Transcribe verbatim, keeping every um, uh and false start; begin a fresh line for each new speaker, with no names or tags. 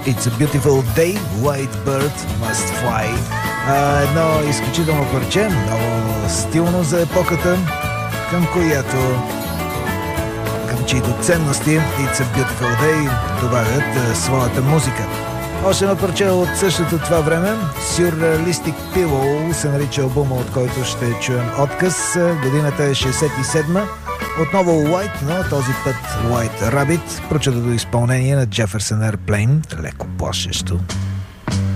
It's a Beautiful Day, White Bird Must Fly. А, едно изключително парче, много стилно за епохата, към която, към чието ценности It's a Beautiful Day добавят а, своята музика. Още едно парче от същото това време, Surrealistic Pillow се нарича албума, от който ще чуем отказ. Годината е шейсет и седма. Отново White, но този път White Rabbit, прочетото изпълнение на Jefferson Airplane, леко плашещо.